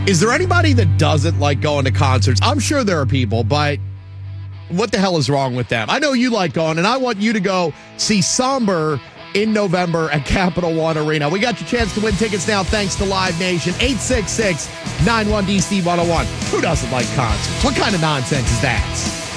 Is there anybody that doesn't like going to concerts? I'm sure there are people, but what the hell is wrong with them? I know you like going, and I want you to go see Somber in November at Capital One Arena. We got your chance to win tickets now thanks to Live Nation. 866-91-DC-101. Who doesn't like concerts? What kind of nonsense is that?